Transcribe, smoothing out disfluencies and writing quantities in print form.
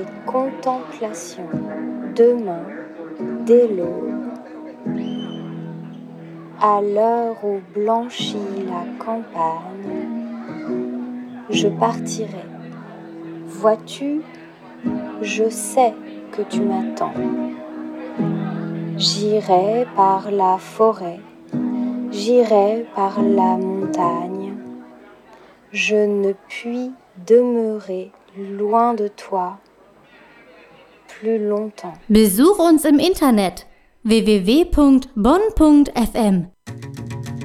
contemplation. Demain, dès l'aube, à l'heure où blanchit la campagne, je partirai. Vois-tu, je sais que tu m'attends. J'irai par la forêt, j'irai par la montagne. Je ne puis demeurer loin de toi plus longtemps. Besuch uns im Internet www.bonn.fm